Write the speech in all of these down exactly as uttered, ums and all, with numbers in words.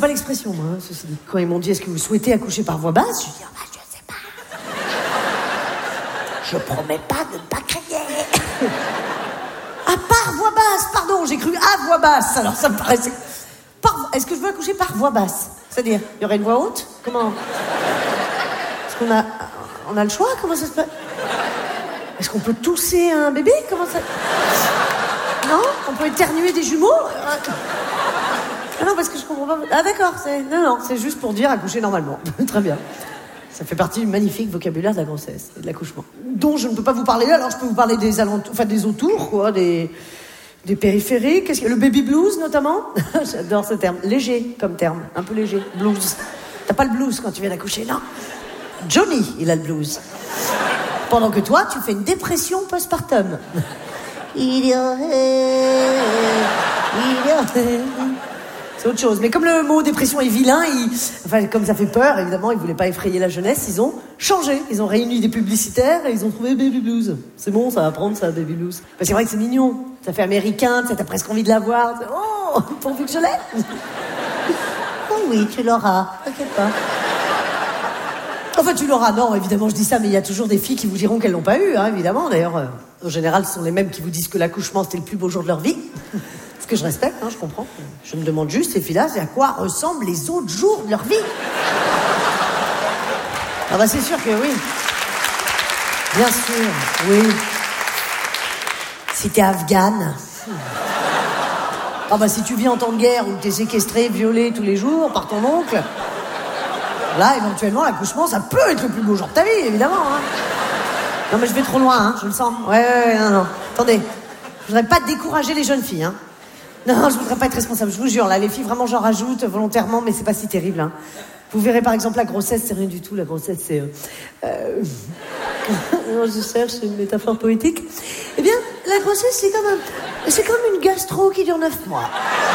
pas l'expression, moi, hein, ceci dit. Quand ils m'ont dit, est-ce que vous souhaitez accoucher par voix basse, je dis, ah bah, je sais pas. Je promets pas de ne pas crier. Ah, par voix basse, pardon, j'ai cru à voix basse, alors ça me paraissait... Par... Est-ce que je veux accoucher par voix basse? C'est-à-dire, il y aurait une voix haute? Comment? Est-ce qu'on a... On a le choix? Comment ça se passe? Est-ce qu'on peut tousser un bébé? Comment ça... Non? On peut éternuer des jumeaux? Ah non, parce que je comprends pas... Ah d'accord, c'est... Non, non, c'est juste pour dire accoucher normalement. Très bien. Ça fait partie du magnifique vocabulaire de la grossesse et de l'accouchement. Dont je ne peux pas vous parler, alors je peux vous parler des alentours... Enfin, des autours, quoi, des... Des périphériques. Qu'est-ce que... Le baby blues, notamment. J'adore ce terme. Léger, comme terme. Un peu léger. Blues. T'as pas le blues quand tu viens d'accoucher, non? Johnny, il a le blues. Pendant que toi, tu fais une dépression postpartum. Il y aurait... Il y aurait... C'est autre chose. Mais comme le mot dépression est vilain, il... enfin, comme ça fait peur, évidemment, ils voulaient pas effrayer la jeunesse, ils ont changé. Ils ont réuni des publicitaires et ils ont trouvé Baby Blues. C'est bon, ça va prendre ça, Baby Blues. Bah, c'est vrai que c'est mignon. Ça fait américain, t'as presque envie de l'avoir. Oh, pourvu que je l'ai. Oh oui, tu l'auras. T'inquiète pas. Enfin, tu l'auras. Non, évidemment, je dis ça, mais il y a toujours des filles qui vous diront qu'elles l'ont pas eu, hein, évidemment. D'ailleurs, euh, en général, ce sont les mêmes qui vous disent que l'accouchement, c'était le plus beau jour de leur vie. Ce que je respecte, hein, je comprends. Je me demande juste, ces filles-là, c'est à quoi ressemblent les autres jours de leur vie. Ah bah c'est sûr que oui. Bien sûr, oui. Si t'es afghane. Ah bah si tu vis en temps de guerre où t'es séquestré, violé tous les jours par ton oncle, là, éventuellement, l'accouchement, ça peut être le plus beau jour de ta vie, évidemment. Hein. Non mais je vais trop loin, hein, je le sens. Ouais, ouais, ouais, non, non. Attendez, je voudrais pas décourager les jeunes filles, hein. Non, je voudrais pas être responsable, je vous jure, là, les filles, vraiment, j'en rajoute volontairement, mais c'est pas si terrible, hein. Vous verrez, par exemple, la grossesse, c'est rien du tout, la grossesse, c'est... Euh, euh... je cherche une métaphore poétique. Eh bien, la grossesse, c'est comme un... C'est comme une gastro qui dure neuf mois.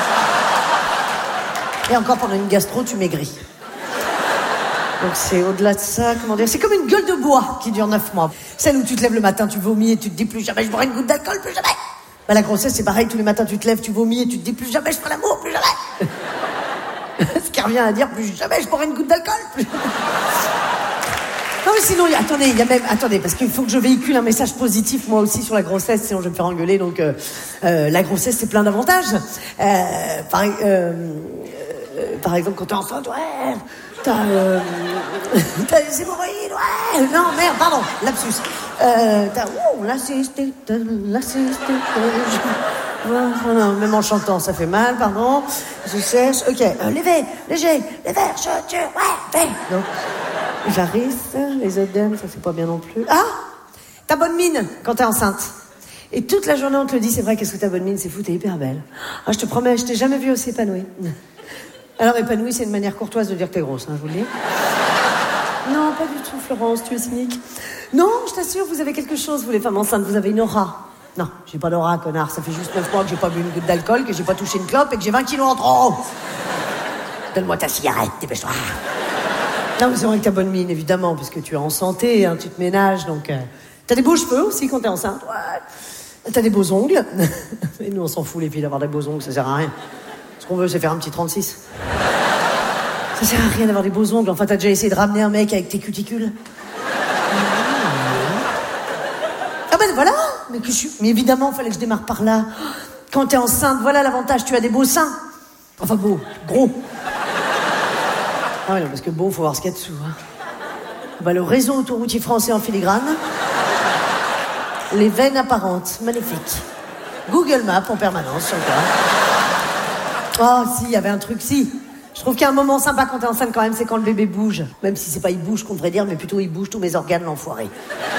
Et encore, pendant une gastro, tu maigris. Donc c'est au-delà de ça, comment dire, c'est comme une gueule de bois qui dure neuf mois. Celle où tu te lèves le matin, tu vomis et tu te dis plus jamais je boirai une goutte d'alcool, plus jamais. Bah, la grossesse, c'est pareil, tous les matins, tu te lèves, tu vomis et tu te dis plus jamais je ferai l'amour, plus jamais. Ce qui revient à dire plus jamais je boirai une goutte d'alcool, plus jamais. Non mais sinon, attendez, il y a même, attendez, parce qu'il faut que je véhicule un message positif moi aussi sur la grossesse, sinon je vais me faire engueuler. Donc euh, euh, la grossesse, c'est plein d'avantages. Euh, par, euh, euh, par exemple, quand t'es enceinte, ouais, t'as, euh, t'as les hémorroïdes, ouais. Non, merde, pardon, lapsus. Euh, t'as, oh, la cystite, la cystite. Oh, non, même en chantant, ça fait mal, pardon. Je sèche, ok. Euh, léger, léger, les verres, je, ouais, fais. Non. J'arrive, les œdèmes, ça c'est pas bien non plus. Ah, t'as bonne mine quand t'es enceinte. Et toute la journée on te le dit, c'est vrai, qu'est-ce que t'as bonne mine, c'est fou, t'es hyper belle. Ah, je te promets, je t'ai jamais vue aussi épanouie. Alors épanouie, c'est une manière courtoise de dire que t'es grosse, hein, je vous le dis. Non, pas du tout, Florence, tu es cynique. Non, je t'assure, vous avez quelque chose, vous les femmes enceintes, vous avez une aura. Non, j'ai pas d'aura, connard, ça fait juste neuf mois que j'ai pas bu une goutte d'alcool, que j'ai pas touché une clope et que j'ai vingt kilos en trop. Donne-moi ta cigarette, dépêche-toi. Non, mais c'est vrai que t'as bonne mine, évidemment, parce que tu es en santé, hein, tu te ménages, donc... Euh, t'as des beaux cheveux aussi quand t'es enceinte. Ouais. T'as des beaux ongles. Et nous, on s'en fout, les filles, d'avoir des beaux ongles, ça sert à rien. Ce qu'on veut, c'est faire un petit trente-six. Ça sert à rien d'avoir des beaux ongles. Enfin, t'as déjà essayé de ramener un mec avec tes cuticules? Ah ben voilà. Mais, que je suis... mais évidemment, il fallait que je démarre par là. Quand t'es enceinte, voilà l'avantage, tu as des beaux seins. Enfin, beaux, gros. Ah ouais, non, parce que beau, faut voir ce qu'il y a dessous. Hein. Bah, le réseau autoroutier français en filigrane. Les veines apparentes, magnifique. Google Maps en permanence, sur le cas. Oh, si, il y avait un truc, si. Je trouve qu'il y a un moment sympa quand t'es enceinte quand même, c'est quand le bébé bouge. Même si c'est pas il bouge qu'on devrait dire, mais plutôt il bouge tous mes organes, l'enfoiré.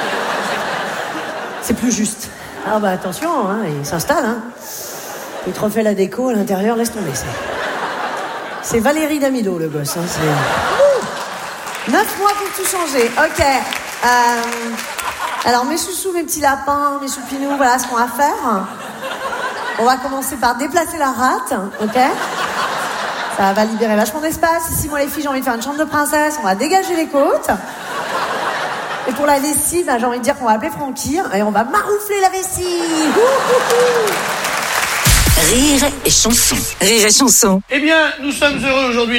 C'est plus juste. Ah bah attention, hein, il s'installe, hein. Il te refait la déco à l'intérieur, laisse tomber ça. C'est Valérie Damido, le gosse. Hein, c'est... Neuf mois pour tout changer. Ok. Euh... Alors, mes chouchous, mes petits lapins, mes choupinous, voilà ce qu'on va faire. On va commencer par déplacer la rate, ok? Ça va libérer vachement d'espace. Ici, moi, les filles, j'ai envie de faire une chambre de princesse. On va dégager les côtes. Et pour la vessie, bah, j'ai envie de dire qu'on va appeler Francky et on va maroufler la vessie. Ouh, Rire et chanson. Rire et chanson. Eh bien, nous sommes heureux aujourd'hui